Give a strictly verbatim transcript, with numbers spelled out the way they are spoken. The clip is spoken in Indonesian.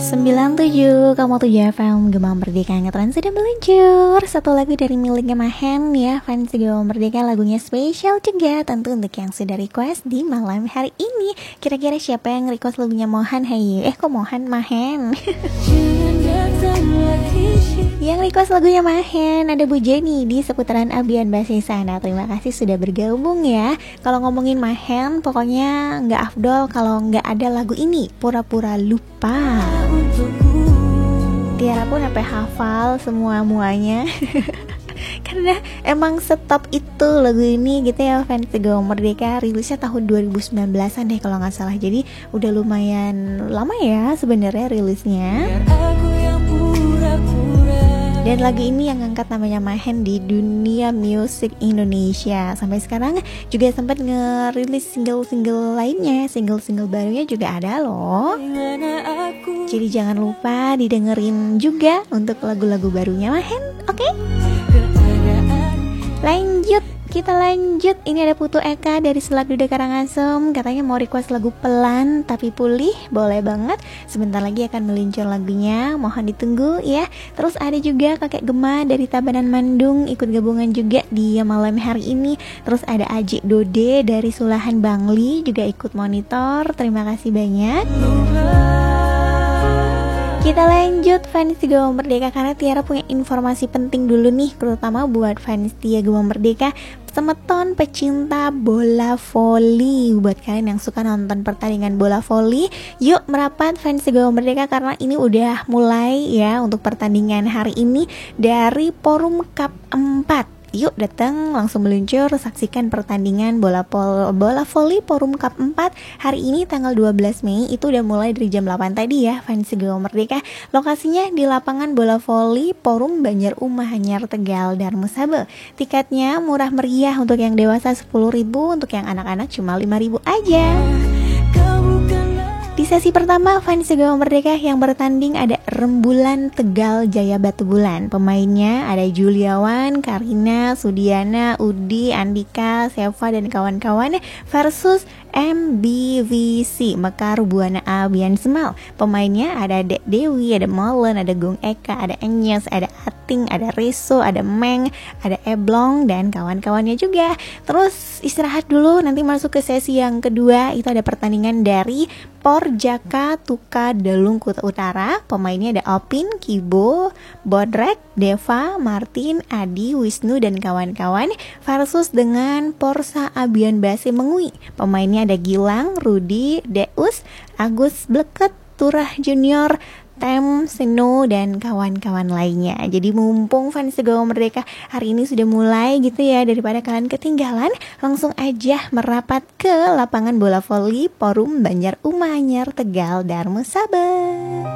sembilan tujuh koma tujuh F M Gema Merdeka ngetren sudah meluncur. Satu lagu dari miliknya Mahen ya, fans Gema Merdeka, lagunya spesial juga tentu untuk yang sudah request di malam hari ini. Kira-kira siapa yang request lagunya Mohan? Hey, eh kok Mohan, Mahen. Yang request lagunya Mahen ada Bu Jenny di seputaran Abian Basi sana. Terima kasih sudah bergabung ya. Kalau ngomongin Mahen, pokoknya nggak afdol kalau nggak ada lagu ini, Pura-Pura Lupa. Tiara pun sampai hafal semua-muanya. Karena emang setop itu lagu ini gitu ya, fans Gema Merdeka. Rilisnya tahun dua ribu sembilan belasan deh kalau nggak salah. Jadi udah lumayan lama ya sebenarnya rilisnya. Dan lagu ini yang ngangkat namanya Mahen di dunia musik Indonesia. Sampai sekarang juga sempat ngerilis single-single lainnya. Single-single barunya juga ada loh. Jadi jangan lupa didengerin juga untuk lagu-lagu barunya Mahen. Oke? Okay? Lanjut, kita lanjut. Ini ada Putu Eka dari Selat Duda Karangasem. Katanya mau request lagu Pelan Tapi Pulih. Boleh banget. Sebentar lagi akan meluncur lagunya, mohon ditunggu ya. Terus ada juga Kakek Gema dari Tabanan Mandung, ikut gabungan juga di malam hari ini. Terus ada Ajik Dode dari Sulahan Bangli juga ikut monitor. Terima kasih banyak. Kita lanjut fans Gema Merdeka, karena Tiara punya informasi penting dulu nih, terutama buat fans Tia Gema Merdeka, semeton pecinta bola voli. Buat kalian yang suka nonton pertandingan bola voli, yuk merapat fans Gema Merdeka, karena ini udah mulai ya untuk pertandingan hari ini dari Forum Cup empat. Yuk datang langsung meluncur, saksikan pertandingan bola pol, bola voli Forum Cup empat hari ini tanggal dua belas Mei. Itu udah mulai dari jam delapan tadi ya fans Gema Merdeka. Lokasinya di lapangan bola voli Forum Banjar Umah Anyar Tegal Darmo Sabe. Tiketnya murah meriah, untuk yang dewasa sepuluh ribu, untuk yang anak-anak cuma lima ribu aja. Di sesi pertama fans Gema Merdeka yang bertanding ada Rembulan Tegal Jaya Batu Bulan. Pemainnya ada Juliawan, Karina, Sudiana, Udi, Andika, Seva dan kawan-kawan versus M B V C Mekar Buana Abian Semal. Pemainnya ada Dek Dewi, ada Molen, ada Gung Eka, ada Enyes, ada Ating, ada Reso, ada Meng, ada Eblong dan kawan-kawannya juga. Terus istirahat dulu, nanti masuk ke sesi yang kedua. Itu ada pertandingan dari Porjaka Tuka Delung Kuta Utara. Pemainnya ada Opin, Kibo, Bodrek, Deva, Martin, Adi, Wisnu dan kawan-kawan versus dengan Porsa Abian Basi Mengui. Pemainnya ada Gilang, Rudi, Deus, Agus Bleket, Turah Junior, Tem, Seno dan kawan-kawan lainnya. Jadi mumpung fans Gema Merdeka hari ini sudah mulai gitu ya, daripada kalian ketinggalan, langsung aja merapat ke lapangan bola voli Forum Banjar Umah Anyar Tegal Darmo Sabe.